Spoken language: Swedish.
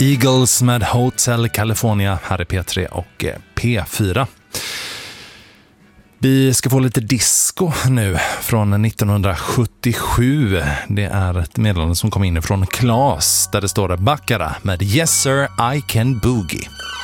Eagles med Hotel California här i P3 och P4. Vi ska få lite disco nu från 1977. Det är ett meddelande som kom in från Claes där det står Baccara med Yes Sir I Can Boogie.